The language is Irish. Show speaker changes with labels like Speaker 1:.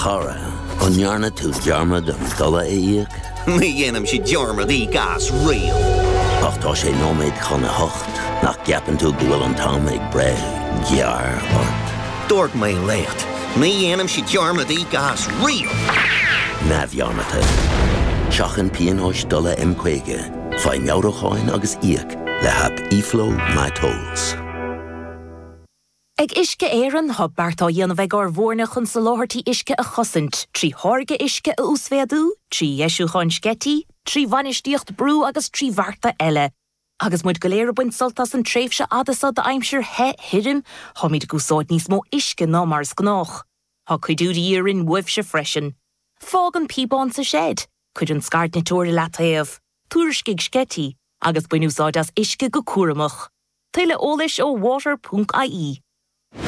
Speaker 1: Chara, onjarna tú dearmad an dala éiag.
Speaker 2: Mi dhéanam si dearmad í gas rial.
Speaker 1: Ach tá sé nóméid chuna hocht, nach gapan tú go bhfuil an tám ag bre, gear ort.
Speaker 2: Dúirt mé lécht. Mi dhéanam si dearmad í gas rial.
Speaker 1: Na bhearnata. Seachan píonóis dala imcuige, fáin meabhracháin agus íoc le hap ífló my tolls.
Speaker 3: Ag isce éireann tha beartá dhéanamh ag ar bhórna chun sa láthirtí isce a chosint, trí tháirge isce a úsféadú, trí dheisiú chun scetí, trí bhainisteocht brú agus trí bharta eile. Agus muid go léir buint soltas an tréimhse adasa de aimsir hirim, tha míid gúsáid níos mó isce ná mars gnách. Tha chuidú díorin uibhse freisin. Fágan píbán sa shed, chuid an scart na tóir le taobh, tuairiscigh scetí, agus buinúsáid as isce go cuaramach. Tuile ólais ó water.ie.